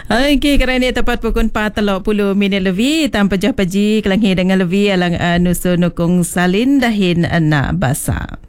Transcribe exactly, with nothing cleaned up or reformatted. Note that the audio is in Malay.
Okey, kerana tepat pukul empat tiga puluh minit lebih tanpa jah paji kelanghi dengan lebih alang uh, nusu nukung salin dahin anak basa.